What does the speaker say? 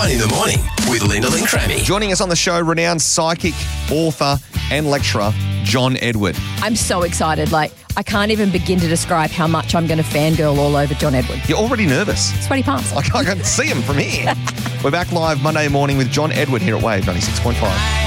Shine in the Morning with Linda Lynn Crammy. Joining us on the show, renowned psychic, author and lecturer, John Edward. I'm so excited. I can't even begin to describe how much I'm going to fangirl all over John Edward. You're already nervous. Sweaty palms. I can see him from here. We're back live Monday morning with John Edward here at Wave 96.5.